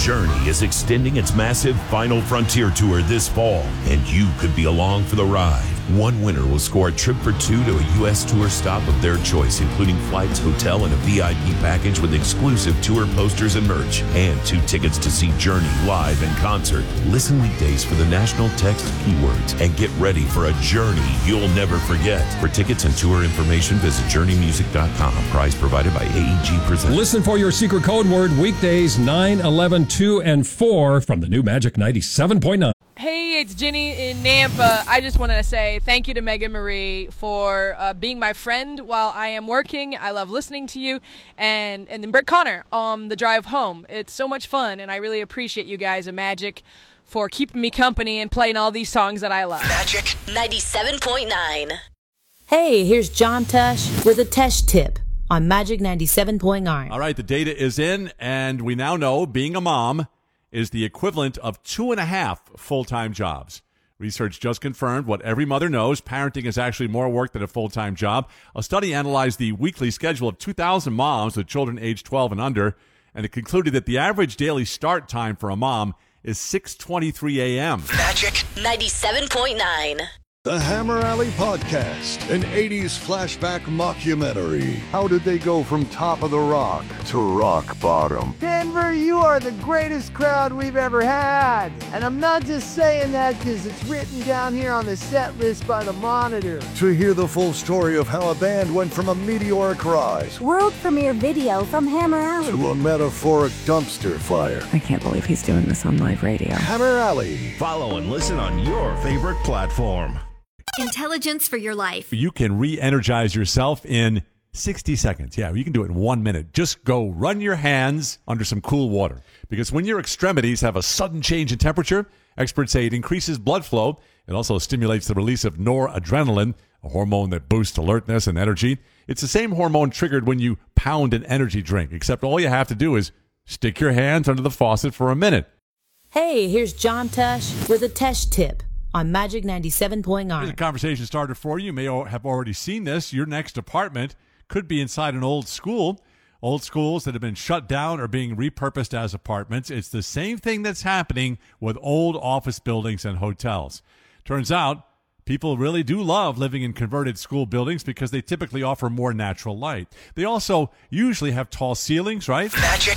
Journey is extending its massive Final Frontier tour this fall, and you could be along for the ride. One winner will score a trip for two to a U.S. tour stop of their choice, including flights, hotel, and a VIP package with exclusive tour posters and merch, and 2 tickets to see Journey live in concert. Listen weekdays for the national text keywords and get ready for a journey you'll never forget. For tickets and tour information, visit journeymusic.com. Prize provided by AEG Presents. Listen for your secret code word weekdays 9, 11, 2, and 4 from the new Magic 97.9. Hey, it's Ginny in Nampa. I just wanted to say thank you to Megan Marie for being my friend while I am working. I love listening to you. And then Brett Connor on the drive home. It's so much fun, and I really appreciate you guys at Magic for keeping me company and playing all these songs that I love. Magic 97.9. Hey, here's John Tesh with a Tesh tip on Magic 97.9. All right, the data is in, and we now know being a mom is the equivalent of 2.5 full-time jobs. Research just confirmed what every mother knows. Parenting is actually more work than a full-time job. A study analyzed the weekly schedule of 2,000 moms with children aged 12 and under, and it concluded that the average daily start time for a mom is 6:23 a.m. Magic 97.9. The Hammer Alley Podcast, an 80s flashback mockumentary. How did they go from top of the rock to rock bottom? Denver, you are the greatest crowd we've ever had. And I'm not just saying that because it's written down here on the set list by the Monitor. To hear the full story of how a band went from a meteoric rise, world premiere video from Hammer Alley, to a metaphoric dumpster fire. I can't believe he's doing this on live radio. Hammer Alley. Follow and listen on your favorite platform. Intelligence for your life. You can re-energize yourself in 60 seconds. Yeah, you can do it in 1 minute. Just go run your hands under some cool water. Because when your extremities have a sudden change in temperature, experts say it increases blood flow. It also stimulates the release of noradrenaline, a hormone that boosts alertness and energy. It's the same hormone triggered when you pound an energy drink, except all you have to do is stick your hands under the faucet for a minute. Hey, here's John Tesh with a Tesh tip on Magic 97.9. Here's a conversation starter for you. You may have already seen this. Your next apartment could be inside an old school. Old schools that have been shut down are being repurposed as apartments. It's the same thing that's happening with old office buildings and hotels. Turns out people really do love living in converted school buildings because they typically offer more natural light. They also usually have tall ceilings, right? Magic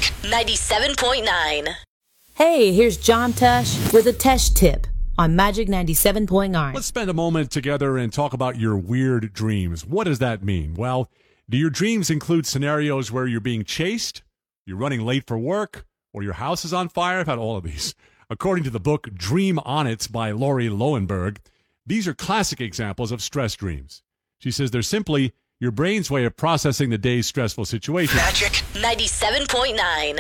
97.9. Hey, here's John Tesh with a Tesh tip on Magic 97.9. Let's spend a moment together and talk about your weird dreams. What does that mean? Well, do your dreams include scenarios where you're being chased, you're running late for work, or your house is on fire? I've had all of these. According to the book Dream On It by Lori Lowenberg, these are classic examples of stress dreams. She says they're simply your brain's way of processing the day's stressful situation. Magic 97.9.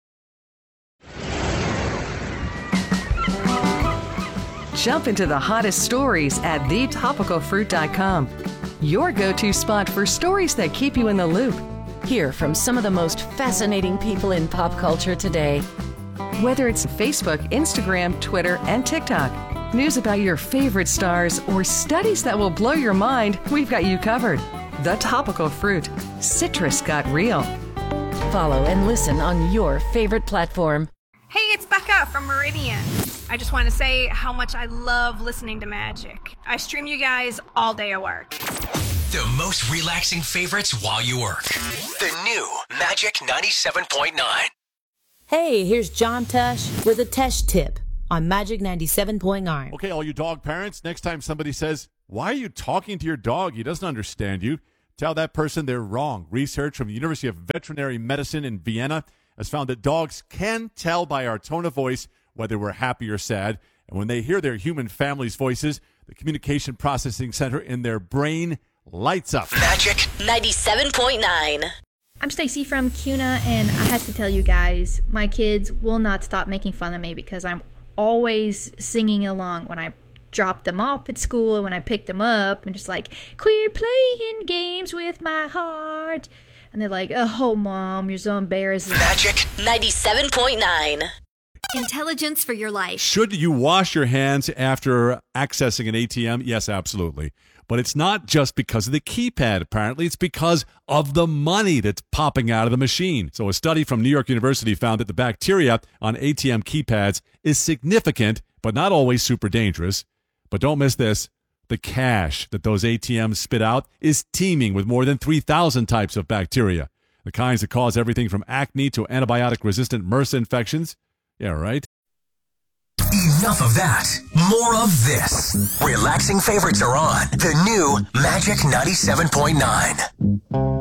Jump into the hottest stories at thetopicalfruit.com. Your go-to spot for stories that keep you in the loop. Hear from some of the most fascinating people in pop culture today. Whether it's Facebook, Instagram, Twitter, and TikTok, news about your favorite stars, or studies that will blow your mind, we've got you covered. The Topical Fruit. Citrus got real. Follow and listen on your favorite platform. Hey, it's Becca from Meridian. I just want to say how much I love listening to Magic. I stream you guys all day at work. The most relaxing favorites while you work. The new Magic 97.9. Hey, here's John Tesh with a Tesh tip on Magic 97.9. Okay, all you dog parents, next time somebody says, "Why are you talking to your dog? He doesn't understand you," tell that person they're wrong. Research from the University of Veterinary Medicine in Vienna has found that dogs can tell by our tone of voice whether we're happy or sad. And when they hear their human family's voices, the communication processing center in their brain lights up. Magic 97.9. I'm Stacy from CUNA, and I have to tell you guys, my kids will not stop making fun of me because I'm always singing along when I drop them off at school and when I pick them up, and just like, "Quit playing games with my heart." And they're like, "Oh, Mom, you're so embarrassing." Magic 97.9. Intelligence for your life. Should you wash your hands after accessing an ATM? Yes, absolutely. But it's not just because of the keypad, apparently. It's because of the money that's popping out of the machine. So a study from New York University found that the bacteria on ATM keypads is significant, but not always super dangerous. But don't miss this. The cash that those ATMs spit out is teeming with more than 3,000 types of bacteria. The kinds that cause everything from acne to antibiotic-resistant MRSA infections. Yeah, right? Enough of that. More of this. Relaxing favorites are on the new Magic 97.9.